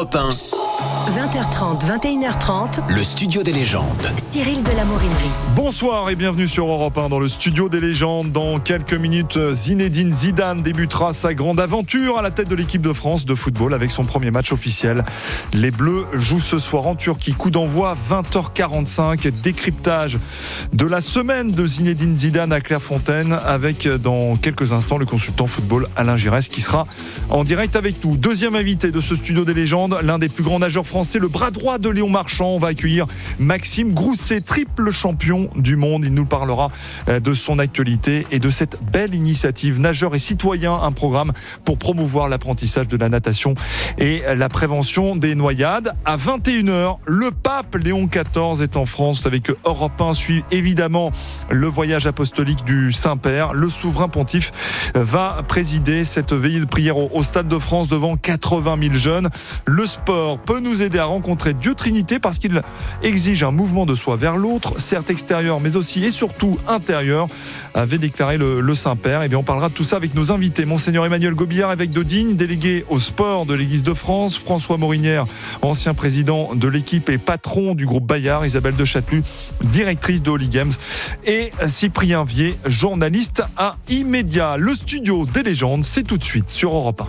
Europe 1. 20h30, 21h30, Le studio des légendes. Cyril de la Morinerie. Bonsoir et bienvenue sur Europe 1 dans le studio des légendes. Dans quelques minutes, Zinedine Zidane débutera sa grande aventure à la tête de l'équipe de France de football avec son premier match officiel. Les Bleus jouent ce soir en Turquie. Coup d'envoi 20h45. Décryptage de la semaine de Zinedine Zidane à Clairefontaine avec dans quelques instants le consultant football Alain Giresse qui sera en direct avec nous. Deuxième invité de ce studio des légendes, l'un des plus grands nageurs français, le bras droit de Léon Marchand. On va accueillir Maxime Grousset, triple champion du monde. Il nous parlera de son actualité et de cette belle initiative Nageurs et Citoyens, un programme pour promouvoir l'apprentissage de la natation et la prévention des noyades. À 21h, le pape Léon XIV est en France. Vous savez que Europe 1 suit évidemment le voyage apostolique du Saint-Père. Le souverain pontife va présider cette veillée de prière au Stade de France devant 80 000 jeunes. Le sport peut nous aider à rencontrer Dieu Trinité parce qu'il exige un mouvement de soi vers l'autre, certes extérieur mais aussi et surtout intérieur, avait déclaré le Saint-Père. Et bien on parlera de tout ça avec nos invités. Monseigneur Emmanuel Gobillard, évêque de Digne, délégué au sport de l'Église de France, François Morinière, ancien président de l'équipe et patron du groupe Bayard, Isabelle de Châtelus, directrice de Holy Games, et Cyprien Vier, journaliste à Immédiat. Le studio des légendes, c'est tout de suite sur Europe 1.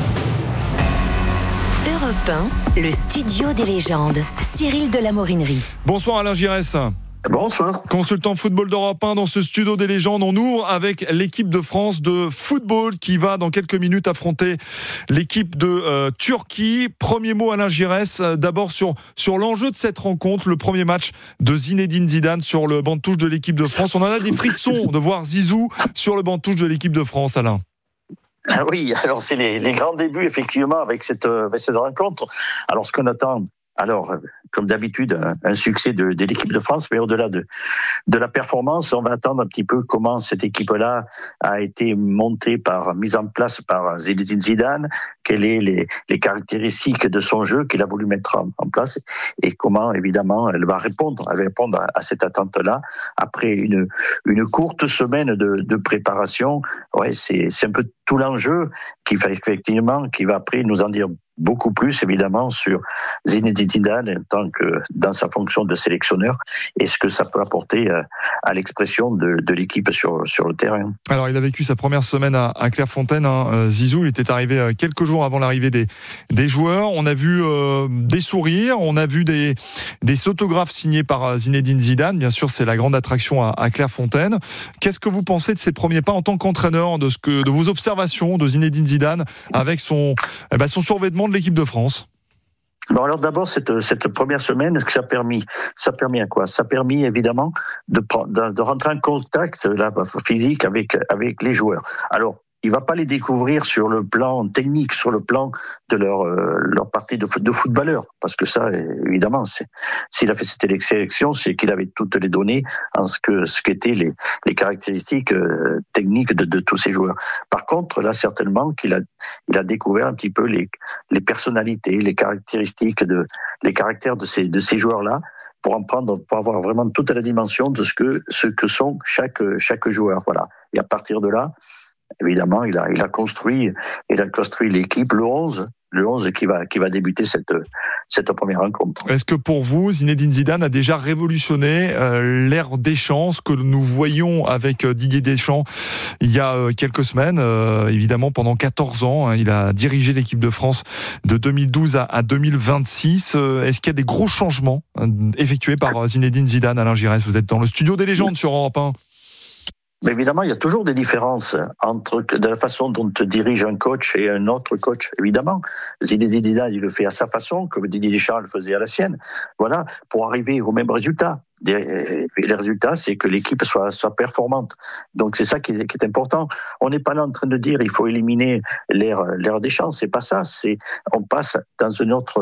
Europe 1, le studio des légendes. Cyril de la Morinerie. Bonsoir Alain Giresse. Bonsoir. Consultant football d'Europe 1 dans ce studio des légendes. On ouvre avec l'équipe de France de football qui va dans quelques minutes affronter l'équipe de Turquie. Premier mot Alain Giresse, d'abord sur l'enjeu de cette rencontre, le premier match de Zinedine Zidane sur le banc de touche de l'équipe de France. On en a des frissons de voir Zizou sur le banc de touche de l'équipe de France, Alain. Ah oui, alors c'est les grands débuts effectivement avec cette rencontre. Alors ce qu'on attend, comme d'habitude, un succès de l'équipe de France, mais au-delà de la performance, on va attendre un petit peu comment cette équipe-là a été mise en place par Zinedine Zidane, quelles sont les caractéristiques de son jeu qu'il a voulu mettre en place et comment, évidemment, elle va répondre à cette attente-là après une courte semaine de préparation. Ouais, c'est un peu tout l'enjeu qui va après nous en dire beaucoup plus, évidemment, sur Zinedine Zidane dans sa fonction de sélectionneur et ce que ça peut apporter à l'expression de l'équipe sur le terrain. Alors, il a vécu sa première semaine à Clairefontaine. Zizou, il était arrivé quelques jours avant l'arrivée des joueurs. On a vu des sourires, on a vu des autographes signés par Zinedine Zidane. Bien sûr, c'est la grande attraction à Clairefontaine. Qu'est-ce que vous pensez de ces premiers pas en tant qu'entraîneur, de vos observations de Zinedine Zidane avec son survêtement de l'équipe de France? Bon, alors d'abord, cette première semaine, ce que ça a permis à quoi? Ça a permis évidemment de rentrer en contact physique avec les joueurs. Alors, il va pas les découvrir sur le plan technique, sur le plan de leur partie de footballeur, parce que ça, évidemment, s'il a fait cette sélection, c'est qu'il avait toutes les données en ce qu'étaient les caractéristiques techniques de tous ces joueurs. Par contre, là, certainement qu'il a découvert un petit peu les personnalités, les caractéristiques les caractères de ces joueurs-là, pour avoir vraiment toute la dimension de ce que sont chaque joueur. Voilà. Et à partir de là, évidemment, il a construit l'équipe, le 11 qui va débuter cette première rencontre. Est-ce que pour vous, Zinedine Zidane a déjà révolutionné l'ère Deschamps, ce que nous voyions avec Didier Deschamps il y a quelques semaines, évidemment pendant 14 ans, il a dirigé l'équipe de France de 2012 à 2026. Est-ce qu'il y a des gros changements effectués par Zinedine Zidane? Alain Giresse, vous êtes dans le studio des légendes sur Europe 1. Mais évidemment, il y a toujours des différences de la façon dont dirige un coach et un autre coach. Évidemment, Zinedine Zidane, il le fait à sa façon, comme Didier Deschamps le faisait à la sienne. Voilà, pour arriver au même résultat. Le résultat, c'est que l'équipe soit performante. Donc c'est ça qui est important. On n'est pas là en train de dire il faut éliminer l'ère Deschamps. C'est pas ça. On passe dans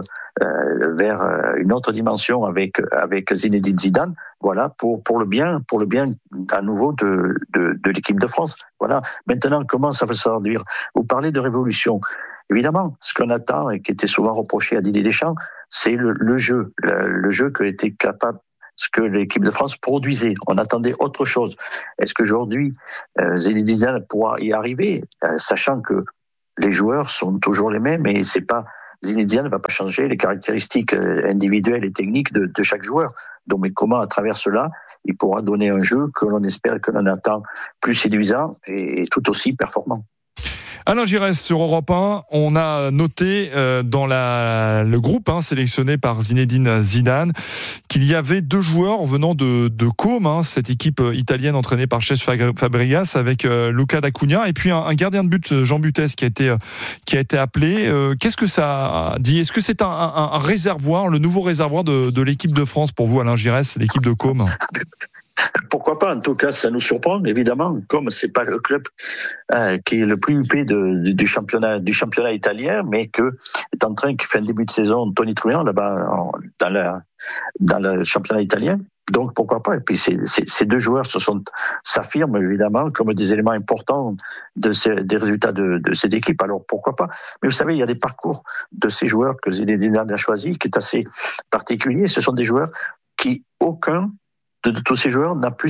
vers une autre dimension avec Zinedine Zidane. Voilà, pour le bien à nouveau de l'équipe de France. Voilà. Maintenant, comment ça va se traduire? Vous parlez de révolution. Évidemment, ce qu'on attend et qui était souvent reproché à Didier Deschamps, c'est le jeu. Le jeu qui était capable, ce que l'équipe de France produisait. On attendait autre chose. Est-ce qu'aujourd'hui, Zinedine Zidane pourra y arriver, sachant que les joueurs sont toujours les mêmes et c'est pas Zinedine Zidane ne va pas changer les caractéristiques individuelles et techniques de chaque joueur. Donc, mais comment, à travers cela, il pourra donner un jeu que l'on espère et que l'on attend plus séduisant et tout aussi performant. Alain Giresse sur Europe 1, on a noté dans le groupe sélectionné par Zinedine Zidane qu'il y avait 2 joueurs venant de Côme, cette équipe italienne entraînée par Cesc Fabregas avec Luca D'Acunha et puis un gardien de but, Jean Butez, qui a été appelé. Qu'est-ce que ça dit ? Est-ce que c'est un réservoir, le nouveau réservoir de l'équipe de France pour vous, Alain Giresse, l'équipe de Côme ? Pourquoi pas ? En tout cas, ça nous surprend, évidemment. Comme c'est pas le club qui est le plus huppé du championnat italien, mais que est en train, qui fait un début de saison Tony Truant là-bas dans le championnat italien. Donc pourquoi pas ? Et puis ces 2 joueurs s'affirment évidemment comme des éléments importants des résultats de cette équipe. Alors pourquoi pas ? Mais vous savez, il y a des parcours de ces joueurs que Zinedine Zidane a choisi qui est assez particulier. Ce sont des joueurs qui aucun de tous ces joueurs n'a pu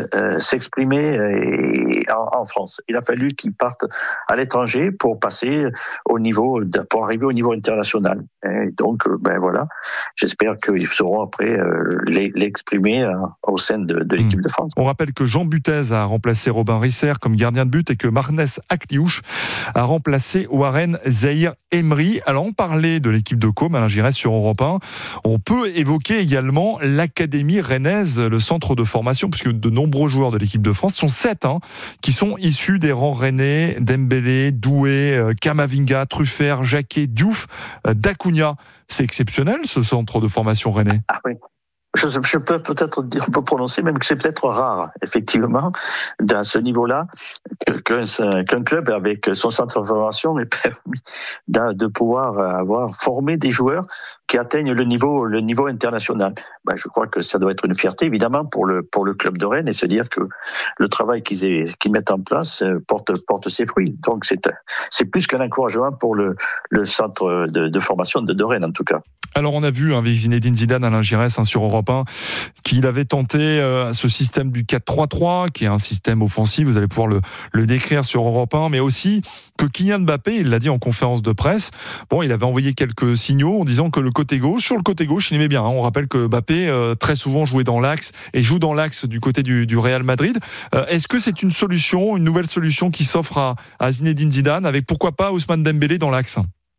s'exprimer en France. Il a fallu qu'ils partent à l'étranger pour passer pour arriver au niveau international. Et donc, voilà, j'espère qu'ils sauront après l'exprimer au sein de l'équipe de France. On rappelle que Jean Butez a remplacé Robin Risser comme gardien de but et que Marnes Akliouche a remplacé Warren Zahir Emery. Alors, on parlait de l'équipe de Côme, Alain Giresse sur Europe 1. On peut évoquer également l'Académie rennaise, le centre de formation, puisque de nombreux joueurs de l'équipe de France, sont 7 qui sont issus des rangs rennais: Dembélé, Doué, Camavinga, Truffert, Jacquet, Diouf, D'Acunha. C'est exceptionnel, ce centre de formation rennais. Ah oui. Je peux peut-être dire, on peut prononcer même que c'est peut-être rare, effectivement, dans ce niveau-là, qu'un club avec son centre de formation ait permis de pouvoir avoir formé des joueurs qui atteignent le niveau international. Je crois que ça doit être une fierté, évidemment, pour le club de Rennes et se dire que le travail qu'ils mettent en place porte ses fruits. Donc c'est plus qu'un encouragement pour le centre de formation de Rennes, en tout cas. Alors on a vu avec Zinedine Zidane, Alain Giresse sur Europe 1, qu'il avait tenté ce système du 4-3-3, qui est un système offensif, vous allez pouvoir le décrire sur Europe 1, mais aussi que Kylian Mbappé, il l'a dit en conférence de presse, il avait envoyé quelques signaux en disant que sur le côté gauche, il aimait bien. On rappelle que Mbappé, très souvent, jouait dans l'axe et joue dans l'axe du côté du Real Madrid. Est-ce que c'est une nouvelle solution qui s'offre à Zinedine Zidane, avec pourquoi pas Ousmane Dembélé dans l'axe ?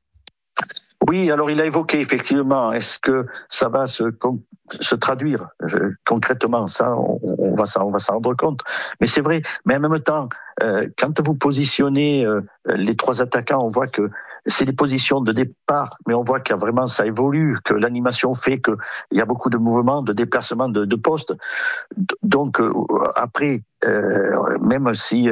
Oui, alors il a évoqué effectivement, est-ce que ça va se traduire concrètement ? Ça, on va s'en rendre compte. Mais c'est vrai, mais en même temps, quand vous positionnez les 3 attaquants, on voit que c'est des positions de départ, mais on voit que vraiment ça évolue, que l'animation fait qu'il y a beaucoup de mouvements, de déplacements de postes. Donc après, même si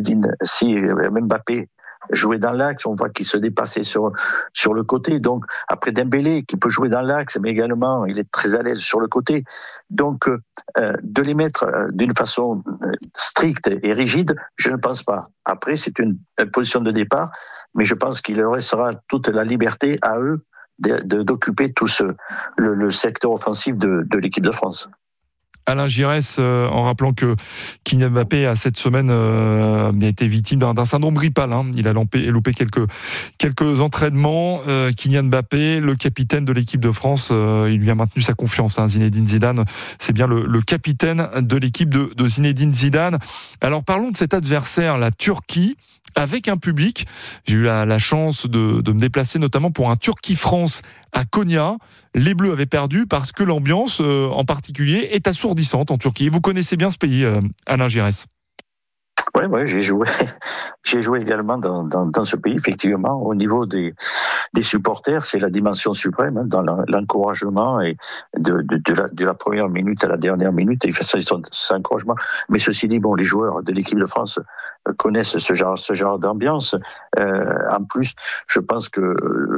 Mbappé jouer dans l'axe, on voit qu'il se dépassait sur le côté. Donc, après Dembélé, qui peut jouer dans l'axe, mais également, il est très à l'aise sur le côté. Donc, de les mettre d'une façon stricte et rigide, je ne pense pas. Après, c'est une position de départ, mais je pense qu'il leur restera toute la liberté à eux d'occuper tout le secteur offensif de l'équipe de France. Alain Giresse, en rappelant que Kylian Mbappé a cette semaine a été victime d'un syndrome grippal. Il a loupé quelques entraînements. Kylian Mbappé, le capitaine de l'équipe de France, il lui a maintenu sa confiance. Zinedine Zidane, c'est bien le capitaine de l'équipe de Zinedine Zidane. Alors parlons de cet adversaire, la Turquie, avec un public. J'ai eu la chance de me déplacer notamment pour un Turquie-France à Konya. Les Bleus avaient perdu parce que l'ambiance, en particulier, est assourdissante en Turquie. Vous connaissez bien ce pays, Alain Giresse. Oui, j'ai joué également dans ce pays, effectivement. Au niveau des supporters, c'est la dimension suprême dans l'encouragement et de la première minute à la dernière minute. Et ça, c'est un encouragement. Mais ceci dit, les joueurs de l'équipe de France connaissent ce genre d'ambiance. En plus, je pense que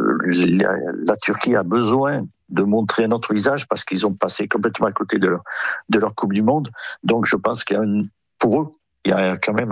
la Turquie a besoin de montrer un autre visage parce qu'ils ont passé complètement à côté de leur Coupe du Monde. Donc, je pense qu'il y a pour eux, il y a quand même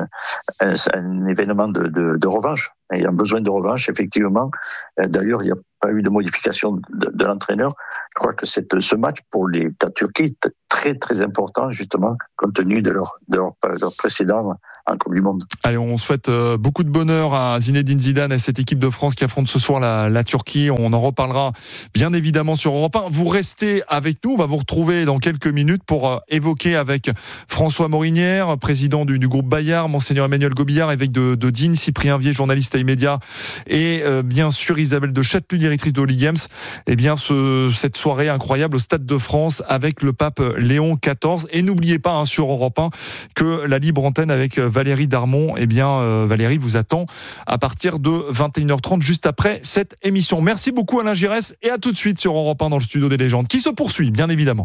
un événement de revanche. Il y a un besoin de revanche, effectivement. D'ailleurs, il y a pas eu de modification de l'entraîneur. Je crois que ce match pour la Turquie est très très important, justement, compte tenu de leur précédent en Coupe du Monde. Allez, on souhaite beaucoup de bonheur à Zinedine Zidane et à cette équipe de France qui affronte ce soir la Turquie. On en reparlera bien évidemment sur Europe 1. Vous restez avec nous, on va vous retrouver dans quelques minutes pour évoquer avec François Morinière, président du groupe Bayard, Monseigneur Emmanuel Gobillard, évêque de Digne, Cyprien Vier, journaliste à Immédiat, et bien sûr Isabelle de Châtelus, directrice de Holy Games. Et bien cette soirée incroyable au Stade de France avec le pape Léon XIV. Et n'oubliez pas sur Europe 1 que la libre antenne avec Valérie Darmon, Valérie vous attend à partir de 21h30 juste après cette émission. Merci beaucoup Alain Giresse et à tout de suite sur Europe 1 dans le studio des légendes qui se poursuit bien évidemment.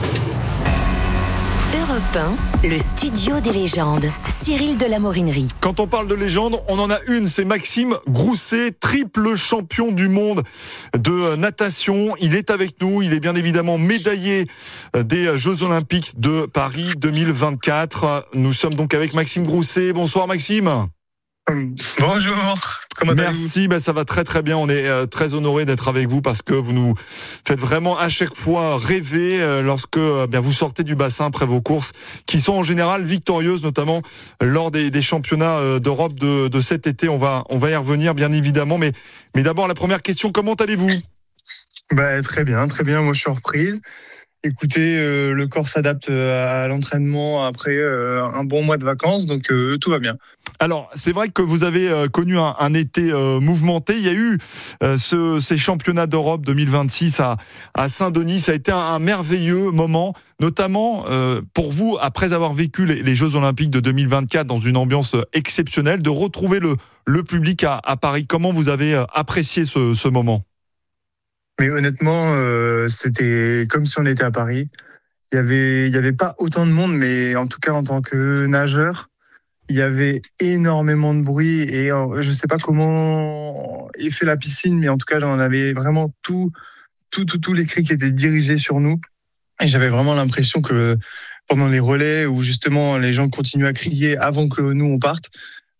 Europe 1, le studio des légendes. Cyril de la Morinerie. Quand on parle de légende, on en a une, c'est Maxime Grousset, triple champion du monde de natation. Il est avec nous, il est bien évidemment médaillé des Jeux Olympiques de Paris 2024. Nous sommes donc avec Maxime Grousset. Bonsoir Maxime. Bonjour, comment allez-vous ? Merci, ça va très très bien. On est très honoré d'être avec vous parce que vous nous faites vraiment à chaque fois rêver lorsque vous sortez du bassin après vos courses qui sont en général victorieuses, notamment lors des championnats d'Europe de cet été. On va y revenir bien évidemment, mais d'abord la première question, comment allez-vous ? Très bien. Moi je suis en reprise. Écoutez, le corps s'adapte à l'entraînement après un bon mois de vacances, donc tout va bien. Alors, c'est vrai que vous avez connu un été mouvementé. Il y a eu ces championnats d'Europe 2026 à Saint-Denis. Ça a été un merveilleux moment, notamment pour vous, après avoir vécu les Jeux Olympiques de 2024 dans une ambiance exceptionnelle, de retrouver le public à Paris. Comment vous avez apprécié ce moment ? Mais honnêtement, c'était comme si on était à Paris. Il y avait pas autant de monde, mais en tout cas, en tant que nageur, il y avait énormément de bruit et je sais pas comment est fait la piscine, mais en tout cas, j'en avais vraiment tous les cris qui étaient dirigés sur nous. Et j'avais vraiment l'impression que pendant les relais où justement les gens continuaient à crier avant que nous on parte,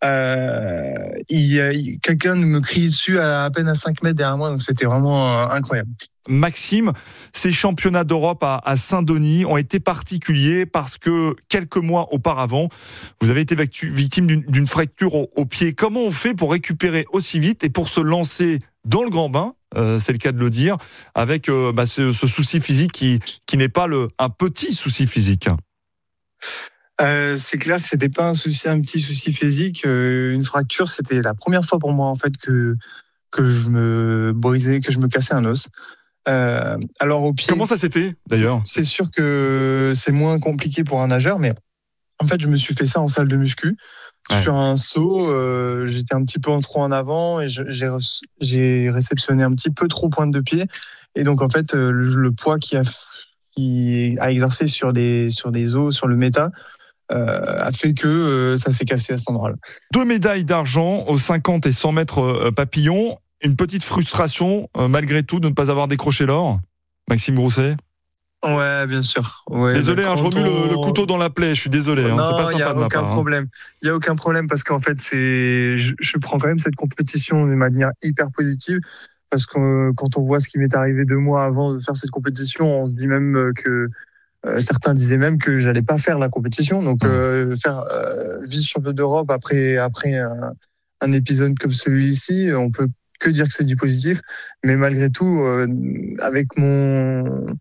quelqu'un me criait dessus à peine à 5 mètres derrière moi, donc c'était vraiment incroyable. Maxime, ces championnats d'Europe à Saint-Denis ont été particuliers parce que quelques mois auparavant, vous avez été victime d'une fracture au pied. Comment on fait pour récupérer aussi vite et pour se lancer dans le grand bain, c'est le cas de le dire, avec ce souci physique qui n'est pas un petit souci physique ? C'est clair que c'était pas un petit souci physique. Une fracture, c'était la première fois pour moi en fait que je me brisais, que je me cassais un os. Alors au pied. Comment ça s'est fait d'ailleurs ? C'est sûr que c'est moins compliqué pour un nageur, mais en fait je me suis fait ça en salle de muscu. Ouais. Sur un saut, j'étais un petit peu trop en avant et j'ai réceptionné un petit peu trop pointe de pied. Et donc en fait le poids qui a exercé sur des os, sur le méta, a fait que ça s'est cassé à cet endroit-là. 2 médailles d'argent aux 50 et 100 mètres papillon. Une petite frustration, malgré tout, de ne pas avoir décroché l'or, Maxime Grousset ? Ouais, bien sûr. Ouais, désolé, je remue le couteau dans la plaie, je suis désolé. Non, c'est pas sympa de ma part. Il n'y a aucun problème parce qu'en fait, je prends quand même cette compétition de manière hyper positive parce que quand on voit ce qui m'est arrivé 2 mois avant de faire cette compétition, on se dit même que certains disaient même que j'allais pas faire la compétition. Donc, faire vice-champion d'Europe après un épisode comme celui-ci, on peut que dire que c'est du positif, mais malgré tout, avec mon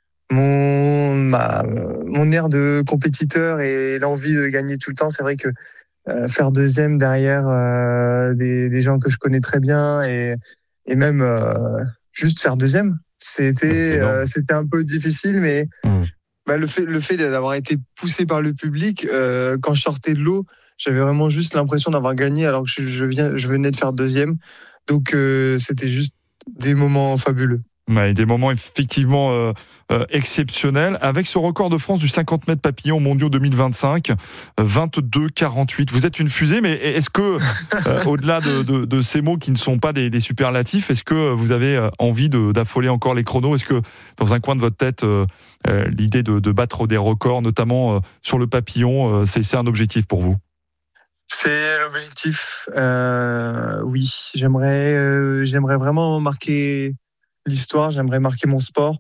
air de compétiteur et l'envie de gagner tout le temps, c'est vrai que faire deuxième derrière des gens que je connais très bien et même juste faire deuxième, c'était un peu difficile, mais le fait d'avoir été poussé par le public, quand je sortais de l'eau, j'avais vraiment juste l'impression d'avoir gagné alors que je venais de faire deuxième. Donc c'était juste des moments fabuleux. Ouais, des moments effectivement exceptionnels. Avec ce record de France du 50 mètres papillon mondiaux 2025, 22,48. Vous êtes une fusée, mais est-ce que, au-delà de ces mots qui ne sont pas des superlatifs, est-ce que vous avez envie d'affoler encore les chronos ? Est-ce que, dans un coin de votre tête, l'idée de battre des records, notamment sur le papillon, c'est un objectif pour vous ? C'est l'objectif. Oui, j'aimerais vraiment marquer l'histoire. J'aimerais marquer mon sport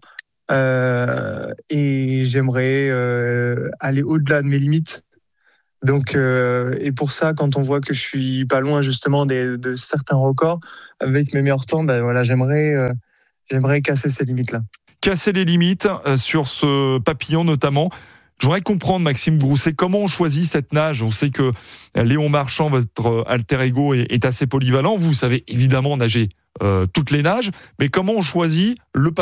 et j'aimerais aller au-delà de mes limites. Donc, et pour ça, quand on voit que je suis pas loin justement de certains records avec mes meilleurs temps, ben voilà, j'aimerais casser ces limites-là. Casser les limites sur ce papillon notamment. Je voudrais comprendre, Maxime Grousset, comment on choisit cette nage. On sait que Léon Marchand, votre alter ego, est assez polyvalent. Vous savez évidemment nager toutes les nages, mais comment on choisit le papillon